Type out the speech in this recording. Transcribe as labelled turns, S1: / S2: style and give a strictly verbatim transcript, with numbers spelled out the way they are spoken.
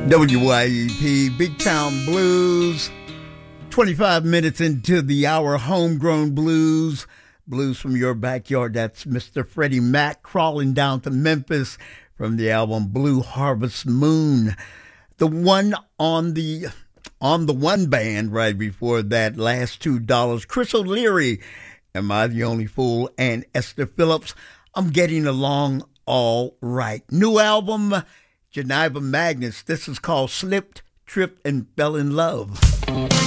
S1: W Y E P, Big Town Blues. twenty-five minutes into the hour, homegrown blues. Blues from your backyard. That's Mister Freddie Mac crawling down to Memphis from the album Blue Harvest Moon. The one on the on the one band right before that, Last Two Dollars, Chris O'Leary, Am I the Only Fool, and Esther Phillips, I'm Getting Along All Right. New album, Geneva Magnus. This is called Slipped, Tripped, and Fell in Love.